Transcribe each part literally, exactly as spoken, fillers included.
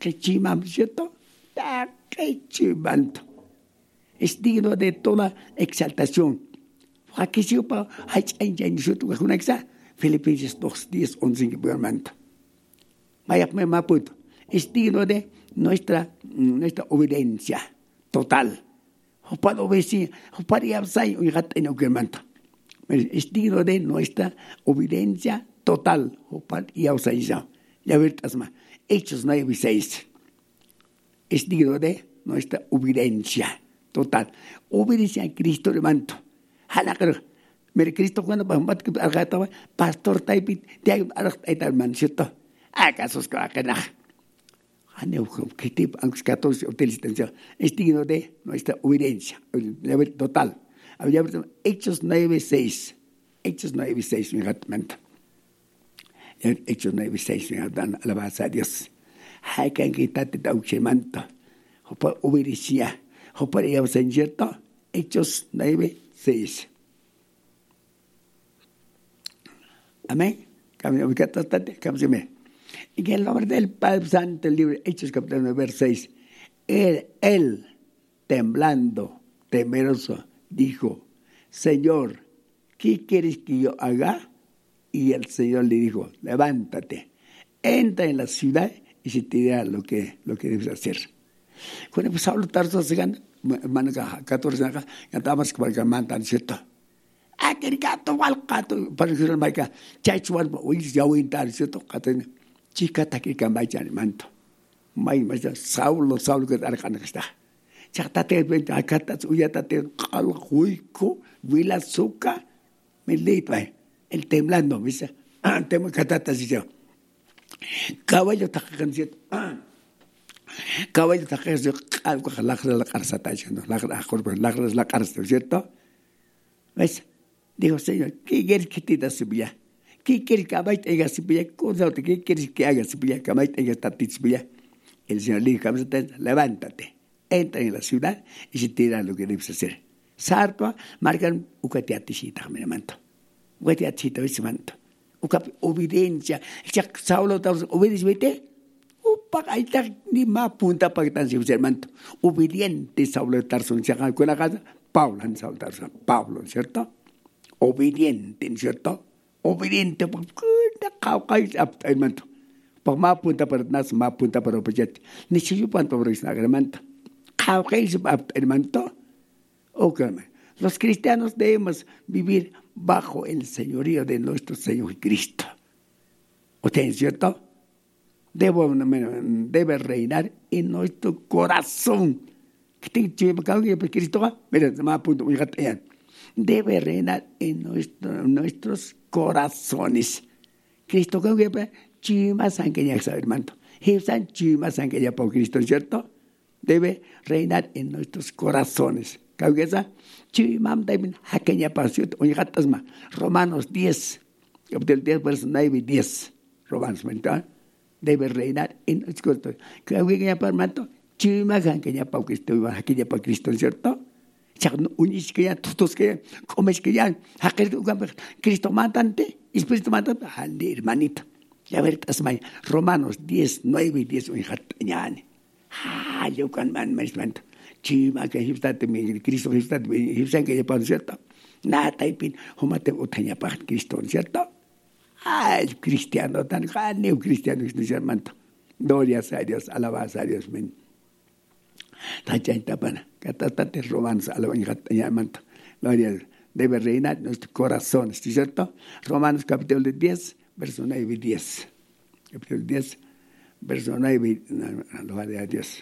que chimam, ¿cierto? Que chimanto. Es digno de toda exaltación. Aquí sí, pa, hay en nosotros que una exa, Filipenses dos, diez, once, que manto. Vaya, me maputo. Es digno de nuestra, nuestra obediencia total. O para obedecer, o para ir a salir, y gata en el manto. Es digno de nuestra obediencia total. O para ir a salir. Ya verás más. Hechos nueve y seis. Es digno de nuestra obediencia total. Obediencia a Cristo, hermano. Halakar. Mire, Cristo cuando vamos a pastor Taipit, te hay hermano, ¿cierto? ¿Acaso es que va a quedar? ¿Qué tipo de catorce utilización? Es digno de nuestra obediencia total. Hechos nueve y seis. Hechos nueve y seis, mi hermano. Hechos nueve y seis, mi hermano. Alabanza a Dios. Hay que quitarse de auxiliamiento. Obediencia. Para ir a cierto, Hechos nueve, seis. Amén. En el nombre del Padre Santo, el libro Hechos capítulo nueve, verso seis. Él, él, temblando, temeroso, dijo, Señor, ¿qué quieres que yo haga? Y el Señor le dijo, levántate, entra en la ciudad y se te dirá lo que, lo que debes hacer. Cuando pues Saulo Tarso se gana, hermano, catorce años, cantamos que para que mandan, ¿cierto? Aquel gato, al gato, para que el maica, chachuan, uy, ya voy a entrar, ¿cierto? Catene, chica, taque, cambacha, manto. May, may, Saulo, Saulo, que arcana está. Chatate, vente, acá, uyatate, caljuico, vila, suca, me leite, el temblando, ¿viste? Ah, temo catata, sí, yo. Caballo, tacan, ¿cierto? Ah. Caballo tajes algo la la carsata diciendo la la la carsa, ¿cierto? ¿Ves? Digo, Señor, ¿qué quieres que te da Sibilla? ¿Qué quieres que haga tenga Sibilla? ¿Qué quieres que haga Sibilla? Que haga tenga Sibilla. El Señor le dijo, levántate, entra en la ciudad y se te dirá lo que debes hacer. Sarpa, marcan ucateatishita, me manto. Ucateatishita, ese manto. Obediencia. Saulo, obediencia, Upa, ni más punta para que tan se hermano. Obediente Saulo de Tarso, se haga con la casa, Pablo en Saulo de Tarso, Pablo, ¿cierto? Obediente, ¿cierto? Obediente, porque hermano. Para más punta para nas, más punta para obediente. Ni si yo puedo por eso, hermano. Hermano, ok, los cristianos debemos vivir bajo el señorío de nuestro Señor Cristo. ¿Usted es cierto? Debo, debe reinar en nuestro corazón. Debe reinar en nuestro, nuestros corazones. Cristo, chima sanguínea, hermano. Hipsan chima sanguínea por Cristo, ¿cierto? Debe reinar en nuestros corazones. Cabeza, chimam deben hakeña pasión, oigatasma. Romanos diez, capítulo diez, verso nueve y diez. Romanos, ¿verdad? Debe reinar en nuestros corazones. Creo que ya para mato, chima sanguínea por Cristo, hakeña por Cristo, ¿cierto? Unis que ya, todos que ya, comes que ya, Cristo matante, Espíritu matante, hermanito. Ya ver, Romanos diez, nueve y diez, oigatasma. Ah, yo con man, me espanto. Chima que hipstate mi Cristo hipstate mi hipsan que ya cierto. Nada taipin, homate otaña para Cristo, ¿cierto? Ah, el cristiano tan grande, un cristiano es mi hermano. Gloria a Dios, alabanza a Dios, men. Tacha tapana, catate romanos, alabanza hermano. Gloria, debe reinar nuestro corazón, ¿cierto? Romanos capítulo diez, verso nueve y diez. Capítulo diez. Verso nueve, gloria a Dios.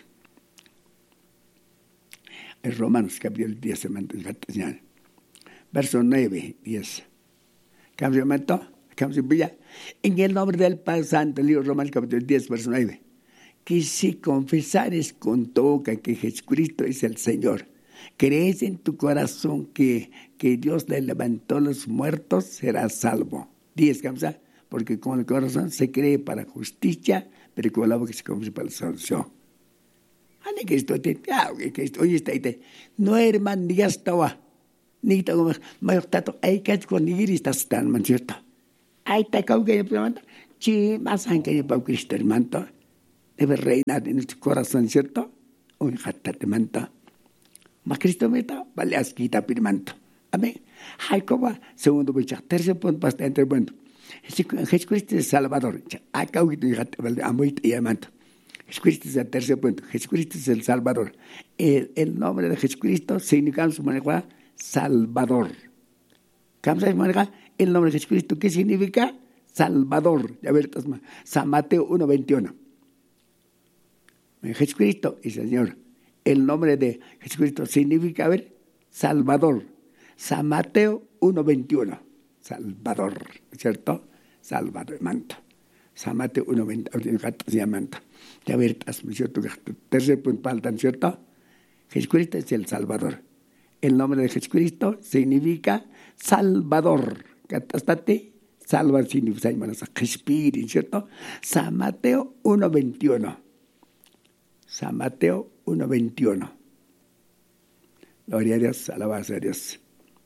En Romanos capítulo diez, verso nueve, diez. Cambio, cambio, en el nombre del Padre Santo, el libro de Romanos capítulo diez, verso nueve. Que si confesares con tu boca que Jesucristo es el Señor, crees en tu corazón que, que Dios le levantó a los muertos, serás salvo. diez, cambia, porque con el corazón se cree para justicia, pero con la boca se confiesa para la salvación. Ane que esto te, ah, que esto, oye, está ahí, no hermano, ya estaba, ni está como, mayor tato, hay que con ni estás tan, man, cierto. Ahí está, como que yo pregunto, chi, más han que yo para Cristo, hermano. debe reinar en nuestro corazón, ¿cierto? Un jatate manta. Ma Cristo meta, vale asquita pirmanto. Amén. Hay como segundo bicha, tercer punto basta entre bueno. Jesucristo es Salvador. Acá hoy tu hija vale amoit y amanto. Jesucristo es el tercer punto. Jesucristo es el Salvador. El, el nombre de Jesucristo significa su manera Salvador. ¿Cómo se maneja el nombre de Jesucristo? ¿Qué significa? Salvador. Ya ver, San Mateo uno veintiuno. Jesucristo es el Señor. El nombre de Jesucristo significa, a ver, Salvador. San Mateo uno veintiuno. Salvador, ¿cierto? Salvador, manto. San Mateo uno veintiuno, manto. Ya ver, ¿cierto? Tercer punto, faltan, ¿cierto? Jesucristo es el Salvador. El nombre de Jesucristo significa Salvador. ¿Catástate? Salvar significa, Jesucristo, ¿cierto? San Mateo uno veintiuno. San Mateo uno veintiuno. Gloria a Dios, alabanza a Dios.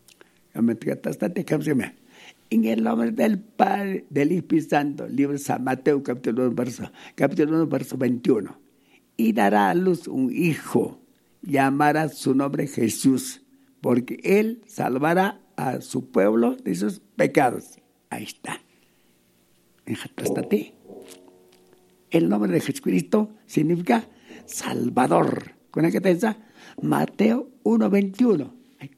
En el nombre del Padre, del Espíritu Santo, libro de San Mateo, capítulo uno, verso, capítulo uno, verso veintiuno. Y dará a luz un hijo, llamará su nombre Jesús, porque él salvará a su pueblo de sus pecados. Ahí está. El nombre de Jesucristo significa Salvador. ¿Con qué te dice? Mateo uno veintiuno.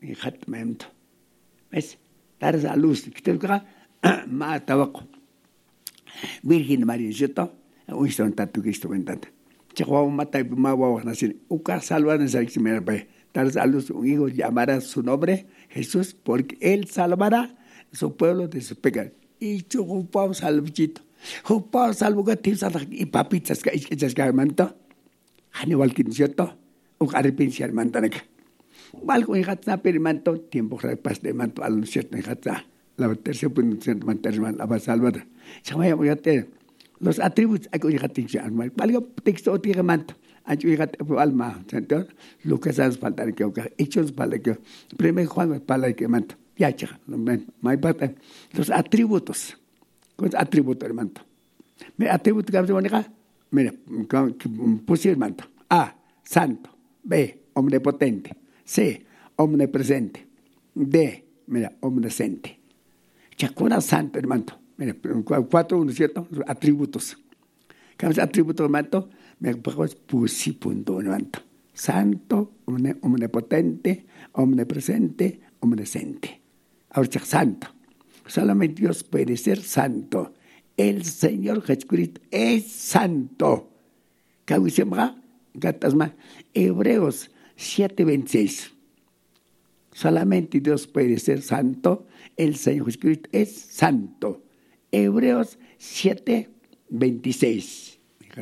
¿Ves? Dar a luz. ¿Qué te dice? Matabaco. Virgen María, ¿cierto? Uy, son tanto Cristo cuentando. Chihuahua mata y mawa nacer. Uca salva en esa eximera. Dar a luz un hijo, llamará su nombre Jesús, porque él salvará a su pueblo de sus pecados. Y chupao salvchito. Chupao salvo que te salva y papitas que es que manto. Hannibal kin, ¿cierto? Uca arrepentir al mantaneca. Algo en Hatza, pero manto, tiempo de paz de manto al cierto en Hatza. La tercera punto de mantener la va salvada. Se vaya a tener los atributos. Hay que llegar a alma. Valgo texto o tiene manto. Hay que llegar a alma. ¿Cierto? Lo que sabes falta que oca. Hechos para que. Primero Juan para que manto. Ya, chica. Mai parte. Los atributos. ¿Cuántos atributos del manto? Me atributo que vamos a manejar. Mira, puse el manto. A, santo. B, omnipotente. C, omnipresente. D, mira, omnisciente. Chacona santo, hermano. Mira, cuatro, uno, ¿cierto? Atributos. ¿Qué es atributo, hermano? Me puse punto, hermano. Santo, omnipotente, omnipresente, omnisciente. Ahora, santo. Solamente Dios puede ser santo. El Señor Jesucristo es santo. ¿Qué dice más? Hebreos siete veintiséis. Solamente Dios puede ser santo. El Señor Jesucristo es santo. Hebreos siete veintiséis.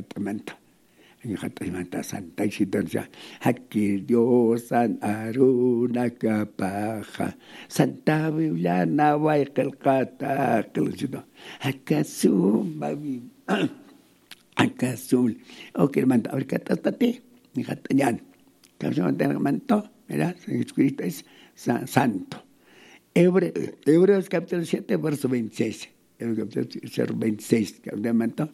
Santa existencia. Aquí Dios san aruna capaja. Santa Biblia nawai kelkata kelusito. Akasum babi. Akasum. Oke hermano, ahora kata tati. Ni kata nyan. Kalau manto, mira, Jesucristo es santo. Hebreos capítulo siete, verso veintiséis. Hebreos capítulo veintiséis. Manto.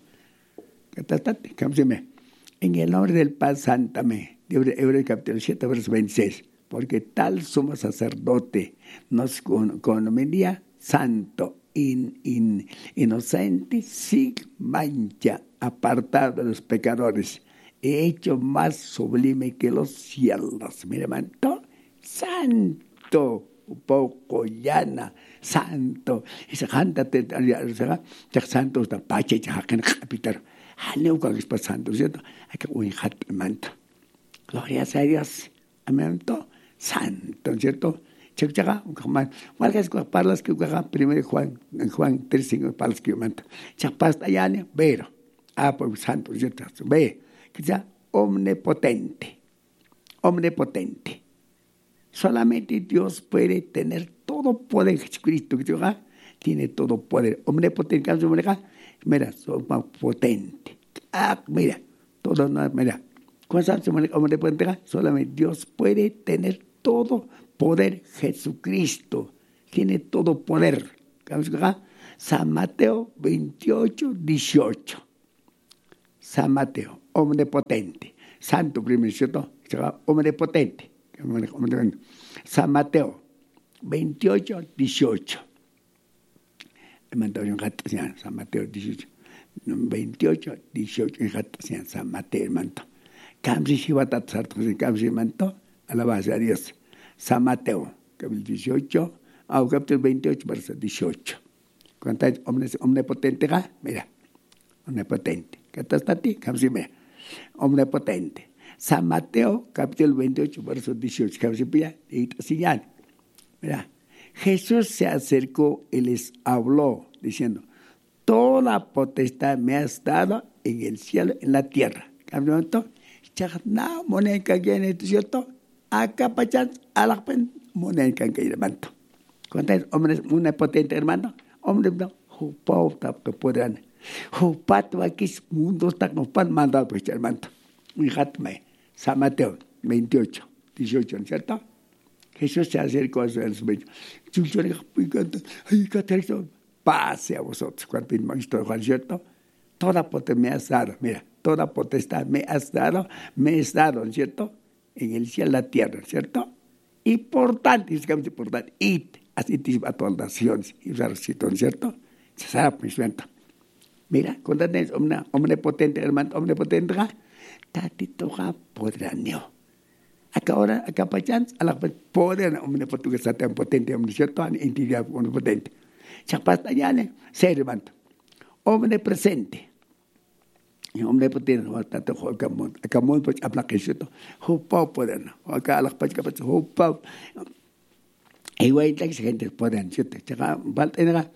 En el nombre del Padre, sántame. Hebreos capítulo siete, verso veintiséis. Porque tal sumo sacerdote nos convenía santo, in, in, inocente, sin mancha, apartado de los pecadores. He hecho más sublime que los cielos. Mire, manto, santo, poco llana, santo. Ese jántate, santo, está pache, jacan, capitán. Haneu con el santo, ¿cierto? Hay que un manto. Gloria a Dios. Amén. Santo, ¿cierto? Chechaga, Juan. ¿Cuáles palabras que usaban primero Juan, en Juan tres, cinco palabras que manto? Chapasta llane, vero. Ah, pues santo, ¿cierto? Ve. Que sea omnipotente, omnipotente. Solamente Dios puede tener todo poder. Jesucristo que tiene todo poder. Omnipotente, mira, potente. Ah, mira, todo, mira. ¿Cuál es omnipotente? Solamente Dios puede tener todo poder. Jesucristo tiene todo poder. San Mateo veintiocho, dieciocho. San Mateo, omnipotente. Santo primero, ¿cierto? Omnipotente. San Mateo, veintiocho, dieciocho. San Mateo, dieciocho. veintiocho, dieciocho, San Mateo, hermano. Camsi Shivatat Sarto, Camsi Manto, alabanza a Dios. San Mateo, capítulo dieciocho, ah, capítulo veintiocho, verso dieciocho. ¿Cuánto es omnipotente? Mira, omnipotente. ¿Qué está hasta ti? Camsi me. Omnipotente. San Mateo, capítulo veintiocho, verso dieciocho. Camsi pilla, y señal. Mira, Jesús se acercó y les habló, diciendo, toda potestad me has dado en el cielo y en la tierra. ¿Cambió? Chakna monenka gene cierto acá pachan alakpen monenka que hermano cuánto es hombre una potente hermano hombre no jupau tap que podrán jupat wakis mundo está con pan mandado pues hermano mi hatme San Mateo veintiocho, dieciocho, ¿cierto? Jesús se acercó a los bellos chuchore picante ay caterizo pase a vosotros cuando pin maestro Juan, ¿cierto? Toda potestad me has dado, mira, toda potestad me has dado, me has dado, ¿cierto? En el cielo y la tierra, ¿cierto? Y por tanto, es que por tanto, id, así te a todas las naciones, y ¿cierto? Se sabe, pues, ¿cierto? Mira, cuando tienes una omnipotente, hermano, omnipotente, tatito ja podrán yo. Acá ahora, acá pachans, a la poder omnipotente, está tan potente, omniscierto, entidad omnipotente. Chapasta ya, ¿eh? Ser, hermano. Omnipresente. Omnipotente, tanto Jocamón, Acamón, pues habla que esto, Jopau pueden, acá las pachas, Jopau. Igual que gente pueden, ¿cierto? Falta,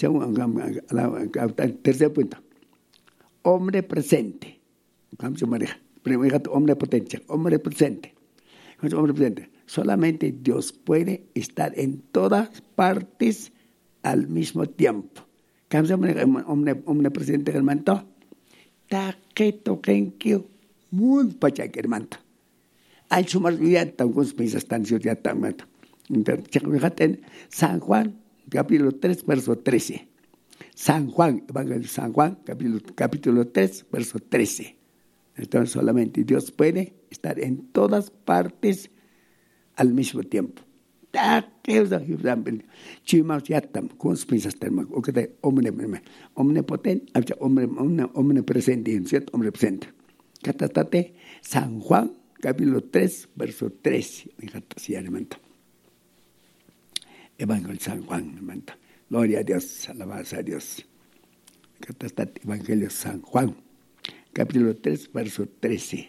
tercer punto. Omnipresente. ¿Cómo se maneja? Primero, omnipotente, omnipresente. Omnipresente. Solamente Dios puede estar en todas partes al mismo tiempo. ¿Cómo se maneja omnipresente, hermano? Taqueto, kenkio, muy pachak, hermano. Al sumar ya tan con piensas tan ya tan mato. Fíjate, San Juan, capítulo tres, verso trece. San Juan, Evangelio de San Juan, capítulo, capítulo tres, verso trece. Entonces solamente Dios puede estar en todas partes al mismo tiempo. Chimas yatam, con piensas tan mato. Omnipotente, omnipresente, ¿cierto? Omnipresente. Catastate, San Juan, capítulo tres, verso trece. Evangelio de San Juan, hermano. Gloria a Dios, alabanza a Dios. Catastate, Evangelio de San Juan, capítulo tres, verso trece.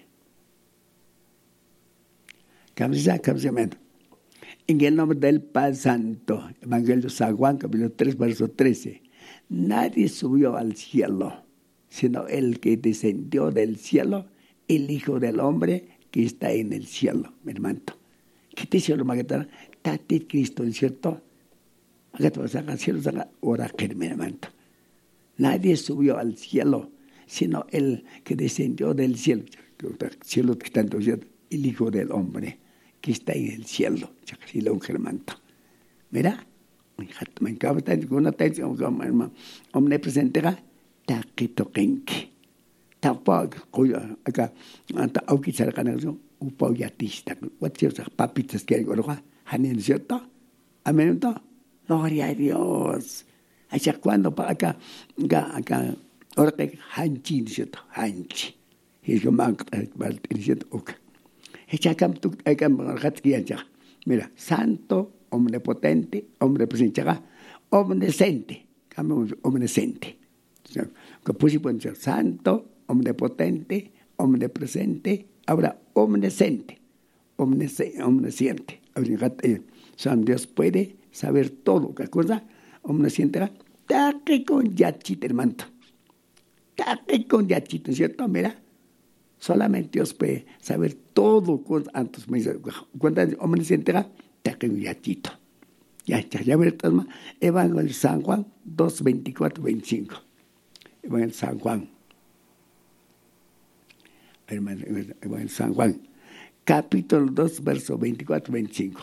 Camisa, camisa, en el nombre del Padre Santo, Evangelio de San Juan, capítulo tres, verso trece. Nadie subió al cielo, sino el que descendió del cielo, el Hijo del Hombre que está en el cielo, mi hermano. ¿Qué te dice lo magatara? Tati Cristo, ¿cierto? Acá te vas a cielo, ora que mi hermano. Nadie subió al cielo, sino el que descendió del cielo, el cielo que está en el cielo, el Hijo del Hombre que está en el cielo, si lo hermano. Mira. Me encanta una atención como omnipresente taquito kenki tapak acá anta auki sarcanazo upau yatista what's papitas que hay gorja hanin cierto amén to gloria a Dios allá cuando para acá acá acá ahora que hanchi cierto hanchi es como mal cierto ok hecha cam tu cam ratkiya mira santo omnipotente, omnipresente, omnisciente, omnisciente. Que puede ser santo, omnipotente, omnipresente, ahora omnisciente, omnisciente. San Dios puede saber todo, ¿qué cosa? Omnisciente, taque con yachita, hermano. Taque con yachita, ¿cierto? Mira, solamente Dios puede saber todo con antes. Cuando omnisciente, yachito. Ya, ya, ya veremos. Evangelio de San Juan dos, veinticuatro, veinticinco. Evangelio de San Juan. Evangelio de San Juan. Capítulo dos, verso veinticuatro, veinticinco.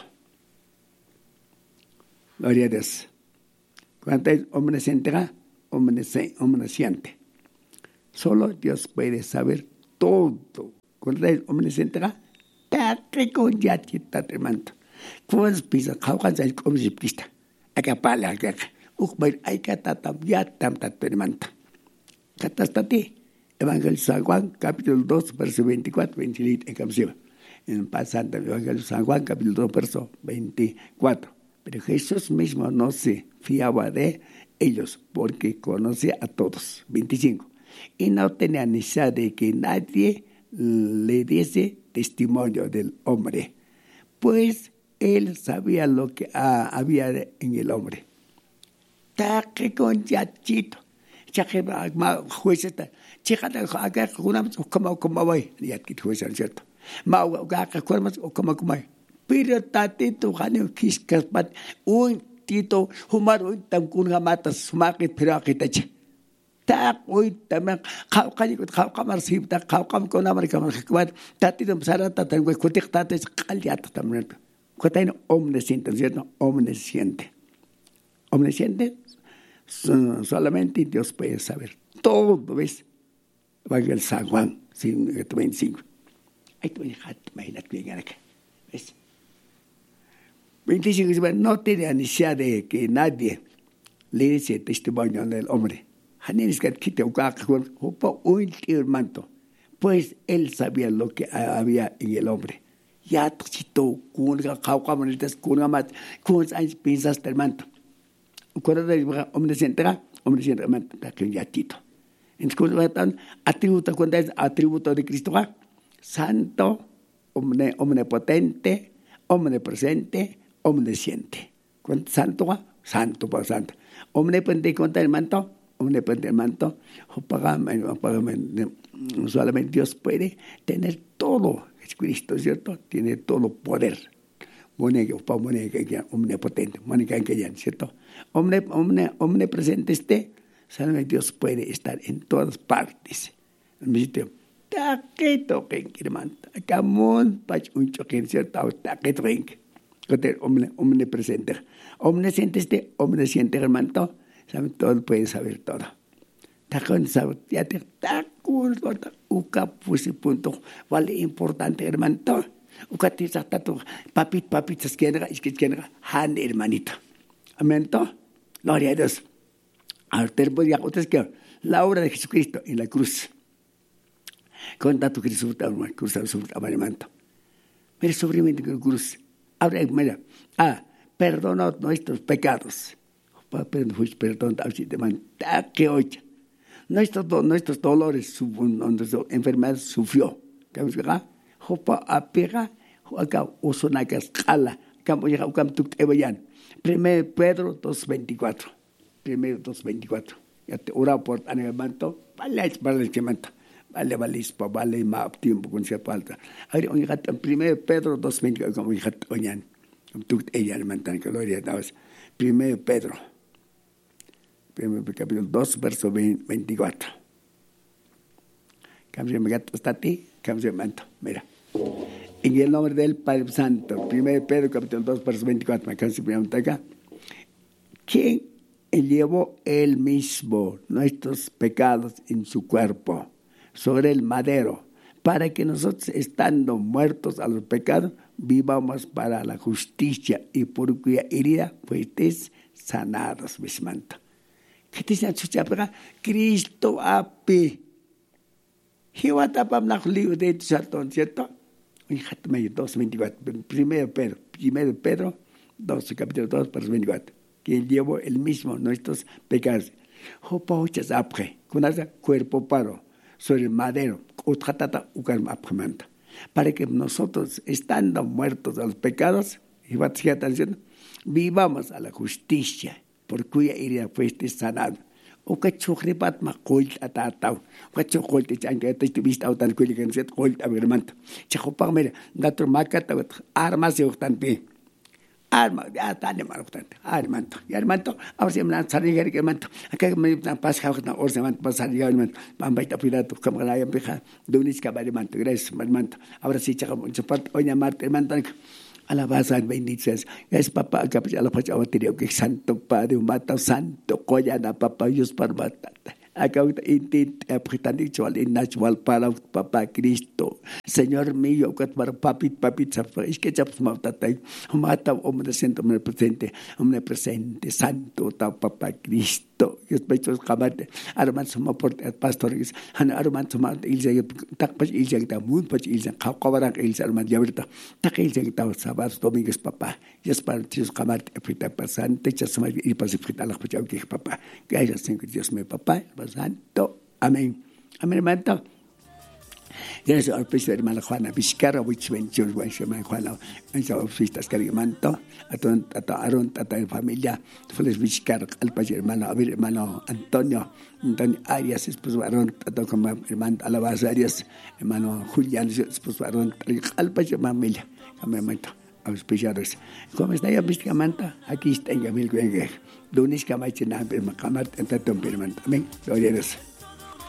Gloria a Dios. ¿Cuánto es omnisciente? Omnisciente. Solo Dios puede saber todo. Cuando el hombre se entrega, taque con yachita hermano. Cuando pisa, jaukan sa como si pista. Acá pala, acá. Ukmay ay katatam yatam tat hermano. Catastati. Evangelio San Juan, capítulo dos, verso veinticuatro, veintisiete, en canción. En pasando el Evangelio San Juan, capítulo dos, verso veinticuatro. Pero Jesús mismo no se fiaba de ellos porque conocía a todos. veinticinco. Y no tenía necesidad de que nadie le diese testimonio del hombre, pues él sabía lo que ah, había en el hombre. Taque con yachito. Chaque juez está. Chicata acá junamos como como voy. Ya que juez es cierto. Ma acá cormas como como. Pero tatito ganeo kiskas pat un tito humar un tan kun matas sumaki pero akitache. Tak hoy también kawkani kawkamar sibta kawkam con América Marquat tatito sarata tan güey kutik tates kaliata también. Cuataino omnisciente, ¿cierto? Omnisciente. Omnisciente. Solamente Dios puede saber todo, ¿ves? Evangelio San Juan, veinticinco. Ahí te voy a dejar, imagínate bien acá, ¿ves? veinticinco, no tiene necesidad de que nadie le dice testimonio del hombre. Pues él sabía lo que había en el hombre. Ya tocito, con la caucamanitas, con la mat, con las pinzas del manto. Cuando el hombre se entrega, hombre se entrega, que un yatito. Entonces, atributo, cuando es atributo de Cristo, santo, omnipotente, omnipresente, omnisciente. Cuando santo, santo por santo. Omnipotente contra el manto, omnipotente el manto, solamente Dios puede tener todo. Es Cristo, ¿cierto? Tiene todo poder. Omnipotente, ¿cierto? Omne, omne, omnipresente esté, solamente Dios puede estar en todas partes. Taquito, hermano, acá mon, pach un choquín, ¿cierto? Taquito, omnipresente. Omnisciente esté, omnisciente, hermano, sabe todo, puede saber todo. Tacón, sabe, ya te tacón, uca, pusi, punto, vale, importante, hermano. Ucatis hasta tu papit, papitas, que era, es que era, han, hermanito. Amén. Gloria a Dios. Ahorita podía otras que la obra de Jesucristo en la cruz. Conta tu Jesús, cruz, hermano. Mira, sobremente en la cruz. Ahora, mira, ah, perdona nuestros pecados. Perdón, perdón, que hoy nuestros, nuestros dolores, nuestras enfermedades sufrió. ¿Qué es verdad? Hopa apega, acá usona escala, campo ya cam tuk evayan. Primero Pedro dos veinticuatro. Primero dos veinticuatro. Ya te ora por animamiento, vale es para el quemento. Vale vale pa vale más tiempo con se falta. Ahora un gato primero Pedro dos veinticuatro como gato oñan. Tuk ella mantan que gloria a Dios. Primero Pedro. Primero capítulo dos verso veinticuatro. Cambio me gato hasta ti, cambio manto. Mira. En el nombre del Padre Santo, primero Pedro, capítulo dos, verso veinticuatro, me canso preguntar acá. ¿Quién llevó él mismo nuestros pecados en su cuerpo sobre el madero, para que nosotros, estando muertos a los pecados, vivamos para la justicia y por cuya herida fuisteis sanados, mis mantos? ¿Qué te dice? Cristo api. Hiwatapam nach libro de Sartón, ¿cierto? dos veinticuatro. Primero Pedro, primero Pedro, dos, capítulo dos, verso veinticuatro. Que él llevó el mismo nuestros pecados. Hopa huchas apre, con ese cuerpo paro, sobre el madero, utratata ukarm apremanta. Para que nosotros, estando muertos a los pecados, vivamos a la justicia, por cuya herida fuiste sanado. O que chukripat ma colt atataw. O que colt chanque te vista o tan cuili que se colt abiermento. Chakopang mira, gato macata armas y octante. Arma, ya tan de maroctante. Armanto. Y armanto, ahora se me han salido que manto. Acá me pasa que ahora se me han pasado ya manto. Van baita pirato, como la empeja, de un iscabarmanto. Gracias, manto. Ahora sí, chacamo, chapart, oña marte, mantan. Alabanzas, bendiciones. Es papá, que la pacha batería, que santo padre, mata santo, collana, papá, Dios para matar. acá inti apretando chual inachual para papá Cristo. Señor mío, que para papit papit es que chaps mautatay, mata omnisciente omnipresente, omnipresente, santo ta papá Cristo. Yo pecho camate, arman suma por pastores, han arman suma ilse tak pas ilse ta mun pas ilse kawarak ilse arman yaberta, tak ilse ta sabat domingos papá. Yo para Dios camate apreta pasante, chasma y pasifita la pachau que papá. Que haya cinco Dios mi papá, santo. Amén. Amén, hermano. Gracias al presidente hermana Juana Vizcarra, which bendición, hermana Juana, en sus oficinas que le manto, a toda la familia, feliz Vizcarra, al país hermano, a ver, hermano Antonio, Antonio Arias, esposo varón, a todo como hermano Alabaz Arias, hermano Julián, esposo varón, al país hermano Emilia, a mi hermano, auspiciadores. ¿Cómo está ya, Vizcarra Manta? Aquí está en Gamil Güengue. Lunes que me ha hecho nada, pero me ha camado en tanto, hermano. Amén. Gloria a Dios.